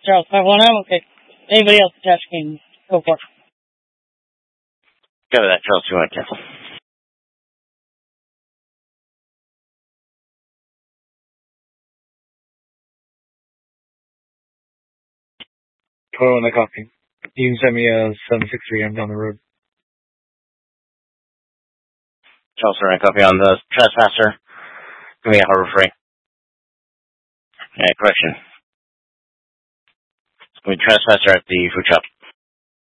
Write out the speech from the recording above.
Charles 5-1, I'm okay. Anybody else attached can go for it. Cover that, Charles 2-1, cancel. Total on the copy. You can send me a 763. I'm down the road. Charles 2-1, copy on the trespasser. Give me a harbor free. Correction. It's going to be trespasser at the food shop.